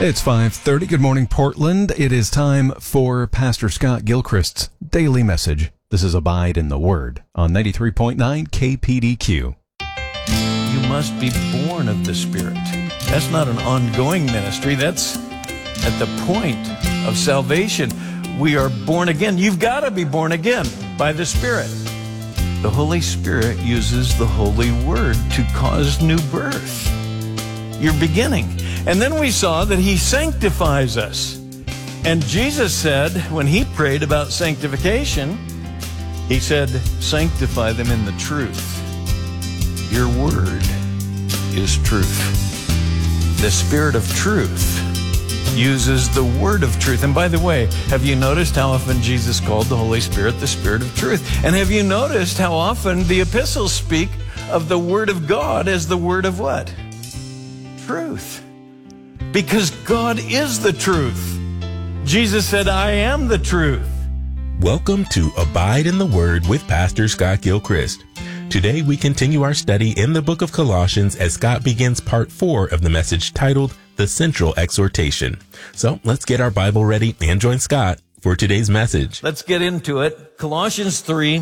It's 5:30. Good morning, Portland. It is time for Pastor Scott Gilchrist's daily message. This is Abide in the Word on 93.9 KPDQ. You must be born of the Spirit. That's not an ongoing ministry. That's at the point of salvation. We are born again. You've got to be born again by the Spirit. The Holy Spirit uses the Holy Word to cause new birth. Your beginning. And then we saw that He sanctifies us. And Jesus said, when He prayed about sanctification, He said, sanctify them in the truth. Your word is truth. The Spirit of truth uses the word of truth. And by the way, have you noticed how often Jesus called the Holy Spirit the Spirit of truth? And have you noticed how often the epistles speak of the Word of God as the word of what? Truth. Because God is the truth. Jesus said, I am the truth. Welcome to Abide in the Word with Pastor Scott Gilchrist. Today we continue our study in the book of Colossians as Scott begins part 4 of the message titled The Central Exhortation. So let's get our Bible ready and join Scott for today's message. Let's get into it. Colossians 3,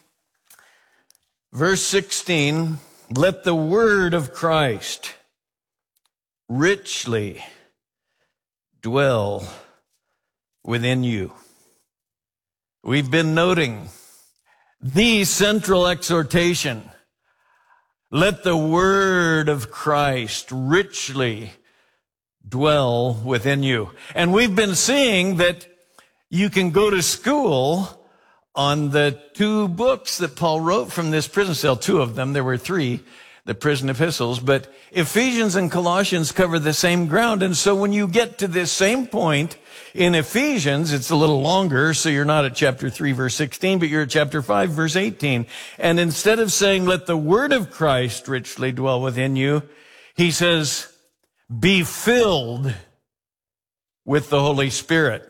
verse 16, let the word of Christ richly dwell within you. We've been noting the central exhortation. Let the word of Christ richly dwell within you. And we've been seeing that you can go to school on the 2 books that Paul wrote from this prison cell, 2 of them. There were 3, the prison epistles, but Ephesians and Colossians cover the same ground. And so when you get to this same point in Ephesians, it's a little longer, so you're not at chapter 3, verse 16, but you're at chapter 5, verse 18. And instead of saying, let the word of Christ richly dwell within you, he says, be filled with the Holy Spirit.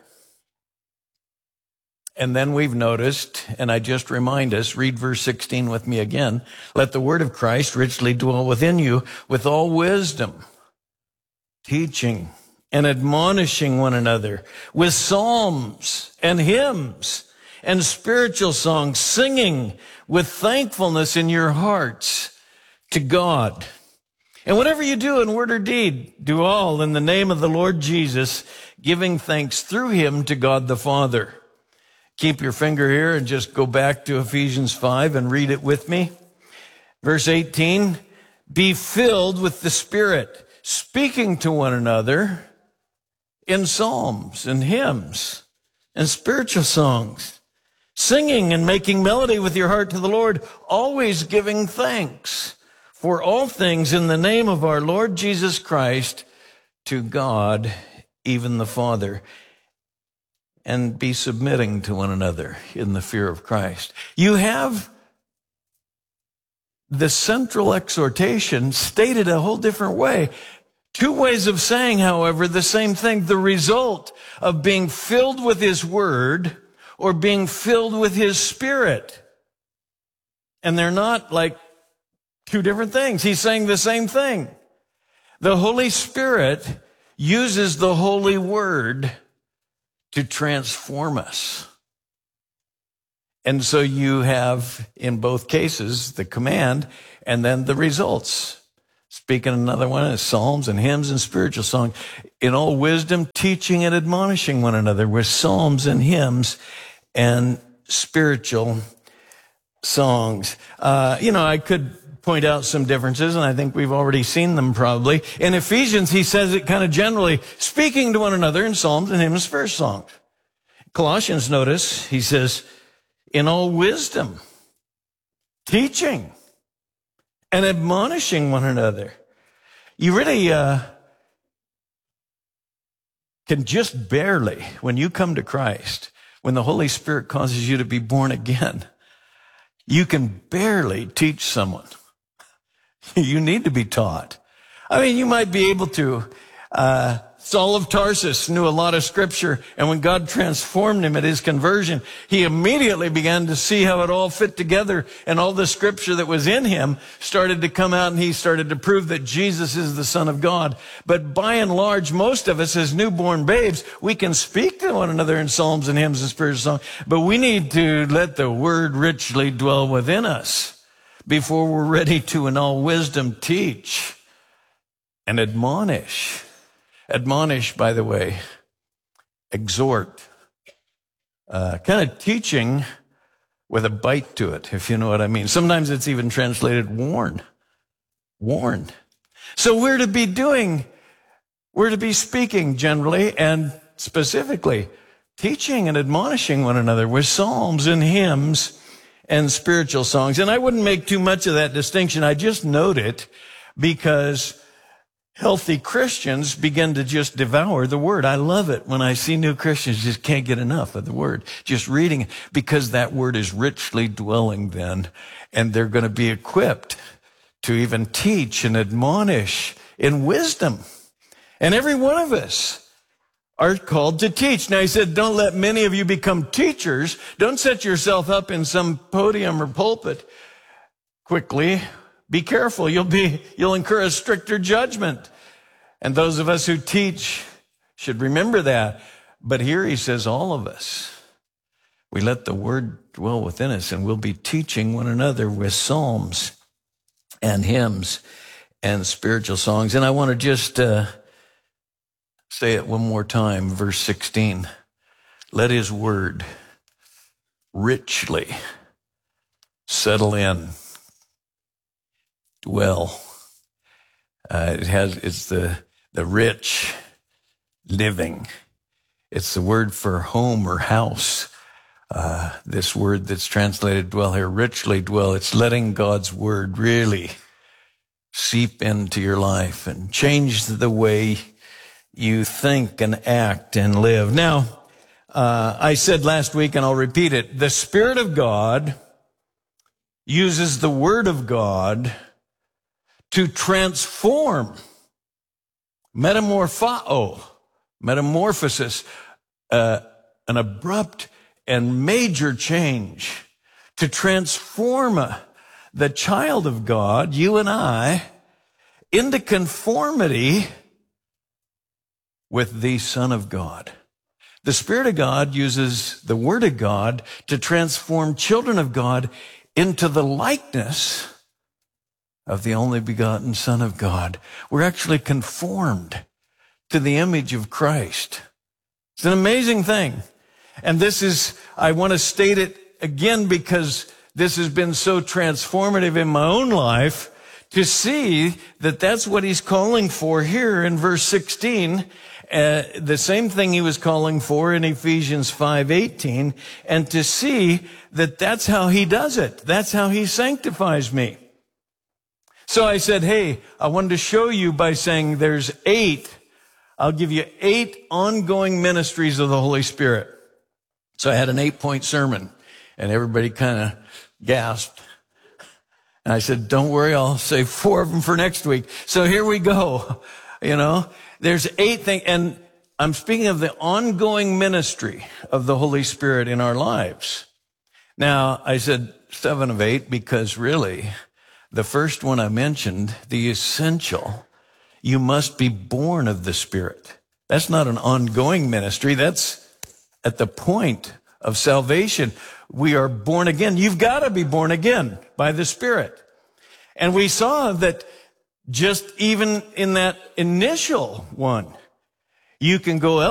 And then we've noticed, and I just remind us, read verse 16 with me again. Let the word of Christ richly dwell within you with all wisdom, teaching and admonishing one another with psalms and hymns and spiritual songs, singing with thankfulness in your hearts to God. And whatever you do in word or deed, do all in the name of the Lord Jesus, giving thanks through him to God the Father. Keep your finger here and just go back to Ephesians 5 and read it with me. Verse 18, be filled with the Spirit, speaking to one another in psalms and hymns and spiritual songs, singing and making melody with your heart to the Lord, always giving thanks for all things in the name of our Lord Jesus Christ to God, even the Father. And be submitting to one another in the fear of Christ. You have the central exhortation stated a whole different way. 2 ways of saying, however, the same thing. The result of being filled with His Word or being filled with His Spirit. And they're not like 2 different things. He's saying the same thing. The Holy Spirit uses the Holy Word to transform us. And so you have, in both cases, the command and then the results. Speaking another one is psalms and hymns and spiritual song. In all wisdom, teaching and admonishing one another with psalms and hymns and spiritual songs. I could point out some differences, and I think we've already seen them probably. In Ephesians, he says it kind of generally, speaking to one another in psalms and hymns and spiritual songs. Colossians, notice, he says, in all wisdom, teaching and admonishing one another. You really can just barely, when you come to Christ, when the Holy Spirit causes you to be born again, you can barely teach someone. You need to be taught. I mean, you might be able to Saul of Tarsus knew a lot of scripture, and when God transformed him at his conversion, he immediately began to see how it all fit together, and all the scripture that was in him started to come out, and he started to prove that Jesus is the Son of God. But by and large, most of us as newborn babes, we can speak to one another in psalms and hymns and spiritual songs, but we need to let the word richly dwell within us before we're ready to in all wisdom teach and admonish. Admonish, by the way, exhort, kind of teaching with a bite to it, if you know what I mean. Sometimes it's even translated warn. So we're to be speaking generally and specifically, teaching and admonishing one another with psalms and hymns and spiritual songs. And I wouldn't make too much of that distinction. I just note it because healthy Christians begin to just devour the word. I love it when I see new Christians just can't get enough of the word, just reading it, because that word is richly dwelling then, and they're going to be equipped to even teach and admonish in wisdom. And every one of us are called to teach. Now he said, don't let many of you become teachers. Don't set yourself up in some podium or pulpit quickly. Be careful. You'll incur a stricter judgment. And those of us who teach should remember that. But here he says, all of us, we let the word dwell within us, and we'll be teaching one another with psalms and hymns and spiritual songs. And I want to just say it one more time, verse 16. Let his word richly settle in. Dwell. It's the rich living. It's the word for home or house. This word that's translated dwell here, richly dwell. It's letting God's word really seep into your life and change the way you think and act and live. Now, I said last week, and I'll repeat it, the Spirit of God uses the Word of God to transform, metamorphosis, an abrupt and major change, to transform the child of God, you and I, into conformity with the Son of God. The Spirit of God uses the Word of God to transform children of God into the likeness of the only begotten Son of God. We're actually conformed to the image of Christ. It's an amazing thing. And I want to state it again because this has been so transformative in my own life to see that that's what he's calling for here in verse 16. The same thing he was calling for in Ephesians 5:18, and to see that that's how he does it. That's how he sanctifies me. So I said, hey, I wanted to show you by saying there's 8. I'll give you 8 ongoing ministries of the Holy Spirit. So I had an 8-point sermon, and everybody kind of gasped. And I said, don't worry, I'll save 4 of them for next week. So here we go. There's 8 things, and I'm speaking of the ongoing ministry of the Holy Spirit in our lives. Now, I said 7 of 8 because really, the first one I mentioned, the essential, you must be born of the Spirit. That's not an ongoing ministry. That's at the point of salvation. We are born again. You've got to be born again by the Spirit. And we saw that just even in that initial one, you can go